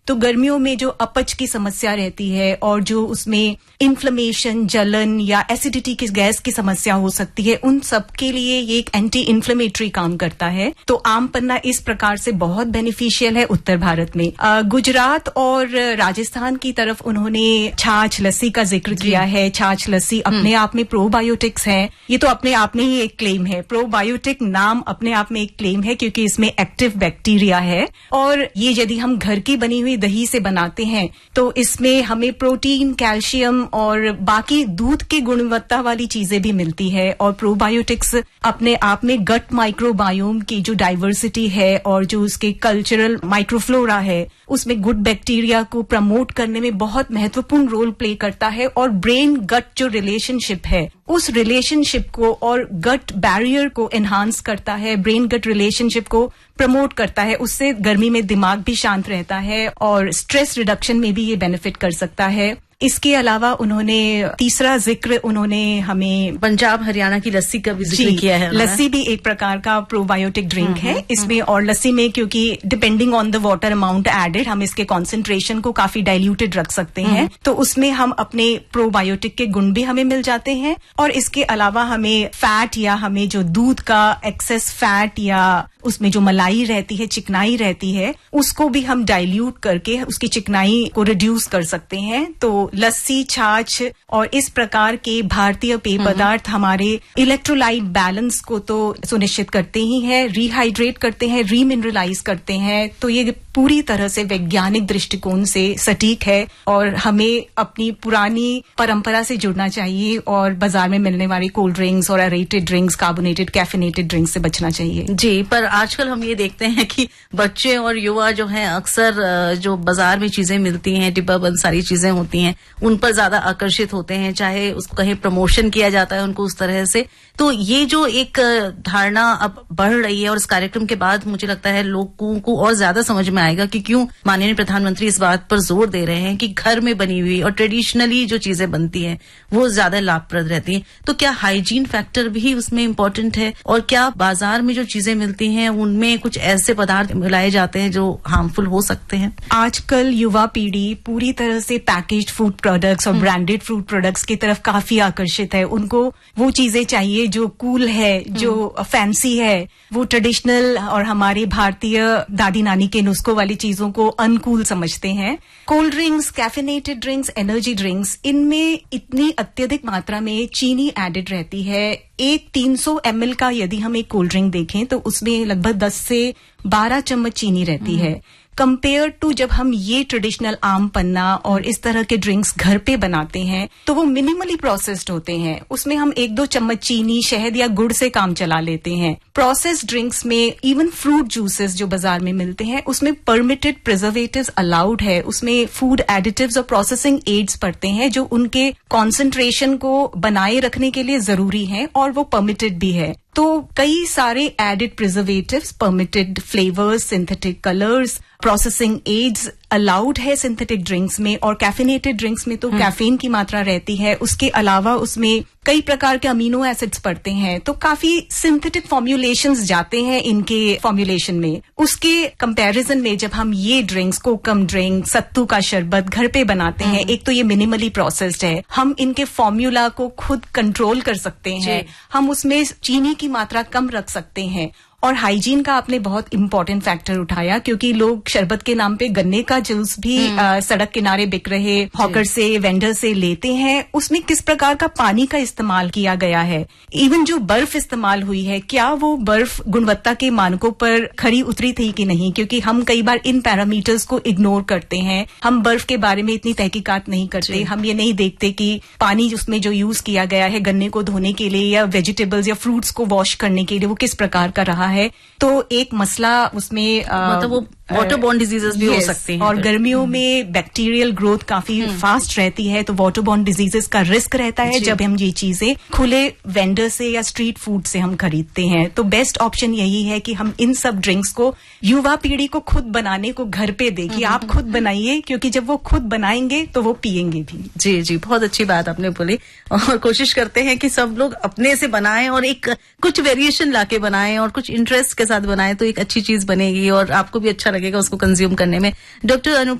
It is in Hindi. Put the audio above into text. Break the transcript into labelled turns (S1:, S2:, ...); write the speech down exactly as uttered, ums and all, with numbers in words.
S1: तो गर्मियों में जो अपच की समस्या रहती है और जो उसमें इन्फ्लेमेशन, जलन या एसिडिटी की गैस की समस्या हो सकती है, उन सब के लिए ये एक एंटी इन्फ्लेमेटरी काम करता है। तो आम पन्ना इस प्रकार से बहुत बेनिफिशियल है उत्तर भारत में। आ, गुजरात और राजस्थान की तरफ उन्होंने छाछ लस्सी का जिक्र किया है। छाछ लस्सी अपने आप में प्रोबायोटिक्स है। ये तो अपने आप में ही एक क्लेम है। प्रोबायोटिक नाम अपने आप में एक क्लेम है क्योंकि इसमें एक्टिव बैक्टीरिया है और ये यदि हम घर की बनी हुई दही से बनाते हैं तो इसमें हमें प्रोटीन, कैल्शियम और बाकी दूध की गुणवत्ता वाली चीजें भी मिलती है। और प्रोबायोटिक्स अपने आप में गट माइक्रोबायोम की जो डाइवर्सिटी है और जो उसके कल्चरल माइक्रोफ्लोरा है उसमें गुड बैक्टीरिया को प्रमोट करने में बहुत महत्वपूर्ण रोल प्ले करता है। और ब्रेन गट जो रिलेशनशिप है उस रिलेशनशिप को और गट बैरियर को एनहांस करता है, ब्रेन गट रिलेशनशिप को प्रमोट करता है। उससे गर्मी में दिमाग भी शांत रहता है और स्ट्रेस रिडक्शन में भी ये बेनिफिट कर सकता है। इसके अलावा उन्होंने तीसरा जिक्र उन्होंने हमें
S2: पंजाब हरियाणा की लस्सी का भी जिक्र किया है।
S1: लस्सी भी एक प्रकार का प्रोबायोटिक ड्रिंक है इसमें। और लस्सी में क्योंकि depending on the water amount added हम इसके कॉन्सेंट्रेशन को काफी डाइल्यूटेड रख सकते हैं, तो उसमें हम अपने प्रोबायोटिक के गुण भी हमें मिल जाते हैं। और इसके अलावा हमें फैट या हमें जो दूध का एक्सेस फैट या उसमें जो मलाई रहती है, चिकनाई रहती है, उसको भी हम डाइल्यूट करके उसकी चिकनाई को रिड्यूस कर सकते हैं। तो लस्सी, छाछ और इस प्रकार के भारतीय पेय पदार्थ हमारे इलेक्ट्रोलाइट बैलेंस को तो सुनिश्चित करते ही हैं, रिहाइड्रेट करते हैं, रीमिनरलाइज करते हैं। तो ये पूरी तरह से वैज्ञानिक दृष्टिकोण से सटीक है और हमें अपनी पुरानी परंपरा से जुड़ना चाहिए और बाजार में मिलने वाली कोल्ड ड्रिंक्स और aerated drinks, carbonated, caffeinated drinks से बचना चाहिए।
S2: जी, पर आजकल हम ये देखते हैं कि बच्चे और युवा जो हैं अक्सर जो बाजार में चीजें मिलती हैं, डिब्बाबंद सारी चीजें होती हैं, उन पर ज्यादा आकर्षित होते हैं, चाहे उसको कहीं प्रमोशन किया जाता है उनको उस तरह से। तो ये जो एक धारणा अब बढ़ रही है और इस कार्यक्रम के बाद मुझे लगता है लोगों को और ज्यादा समझ में आएगा कि क्यों माननीय प्रधानमंत्री इस बात पर जोर दे रहे हैं कि घर में बनी हुई और ट्रेडिशनली जो चीजें बनती हैं वो ज्यादा लाभप्रद रहती हैं। तो क्या हाइजीन फैक्टर भी उसमें इम्पोर्टेंट है और क्या बाजार में जो चीजें मिलती हैं उनमें कुछ ऐसे पदार्थ मिलाए जाते हैं जो हार्मफुल हो सकते हैं?
S1: आजकल युवा पीढ़ी पूरी तरह से पैकेज्ड फूड प्रोडक्ट्स और ब्रांडेड फूड प्रोडक्ट्स की तरफ काफी आकर्षित है। उनको वो चीजें चाहिए जो कूल है, जो फैंसी है, वो ट्रेडिशनल और हमारे भारतीय दादी नानी के नुस्खों वाली चीजों को अनकूल समझते हैं। Cold drinks, caffeinated drinks, energy drinks, इनमें इतनी अत्यधिक मात्रा में चीनी एडेड रहती है। एक तीन सौ एम एल का यदि हम एक कोल्ड ड्रिंक देखें तो उसमें लगभग दस से बारह चम्मच चीनी रहती है। कंपेयर टू जब हम ये ट्रेडिशनल आम पन्ना और इस तरह के ड्रिंक्स घर पे बनाते हैं तो वो मिनिमली प्रोसेस्ड होते हैं। उसमें हम एक दो चम्मच चीनी, शहद या गुड़ से काम चला लेते हैं। प्रोसेस्ड ड्रिंक्स में इवन फ्रूट जूसेस जो बाजार में मिलते हैं उसमें परमिटेड प्रिजर्वेटिव्स अलाउड है, उसमें फूड एडिटिव्स और प्रोसेसिंग एड्स पड़ते हैं जो उनके कॉन्सेंट्रेशन को बनाए रखने के लिए जरूरी हैं और वो परमिटेड भी है। तो कई सारे added preservatives, permitted flavours, synthetic colours, processing ads allowed है सिंथेटिक ड्रिंक्स में। और कैफिनेटेड ड्रिंक्स में तो कैफीन की मात्रा रहती है। उसके अलावा उसमें कई प्रकार के अमीनो एसिड्स पड़ते हैं, तो काफी सिंथेटिक फॉर्म्युलेशंस जाते हैं इनके फॉर्म्युलेशन में। उसके कंपैरिजन में जब हम ये ड्रिंक्स, कोकम ड्रिंक, सत्तू का शरबत घर पे बनाते हैं, एक तो ये मिनिमली प्रोसेस्ड है, हम इनके फॉर्म्यूला को खुद कंट्रोल कर सकते हैं, हम उसमें चीनी की मात्रा कम रख सकते हैं। और हाइजीन का आपने बहुत इंपॉर्टेंट फैक्टर उठाया क्योंकि लोग शरबत के नाम पे गन्ने का जूस भी आ, सड़क किनारे बिक रहे हॉकर से, वेंडर से लेते हैं। उसमें किस प्रकार का पानी का इस्तेमाल किया गया है, इवन जो बर्फ इस्तेमाल हुई है, क्या वो बर्फ गुणवत्ता के मानकों पर खरी उतरी थी कि नहीं, क्योंकि हम कई बार इन पैरामीटर्स को इग्नोर करते हैं। हम बर्फ के बारे में इतनी तहकीकात नहीं करते, हम ये नहीं देखते कि पानी उसमें जो यूज किया गया है गन्ने को धोने के लिए या वेजिटेबल्स या फ्रूट्स को वॉश करने के लिए वो किस प्रकार का रहा है। तो एक मसला उसमें
S2: मतलब वो वाटर बॉर्न डिजीजेस भी yes, हो सकते हैं।
S1: और गर्मियों में बैक्टीरियल ग्रोथ काफी फास्ट रहती है, तो वाटर बॉर्न डिजीजेस का रिस्क रहता है जब हम ये चीजें खुले वेंडर से या स्ट्रीट फूड से हम खरीदते हैं। तो बेस्ट ऑप्शन यही है कि हम इन सब ड्रिंक्स को युवा पीढ़ी को खुद बनाने को घर पे देखिए, आप खुद बनाइए, क्योंकि जब वो खुद बनाएंगे तो वो पियेंगे भी।
S2: जी जी, बहुत अच्छी बात आपने बोली। और कोशिश करते हैं कि सब लोग अपने से बनाएं और एक कुछ वेरिएशन लाके बनाएं और कुछ इंटरेस्ट के साथ बनाएं, तो एक अच्छी चीज बनेगी और आपको भी अच्छा लगेगा उसको कंज्यूम करने में। डॉक्टर अनूप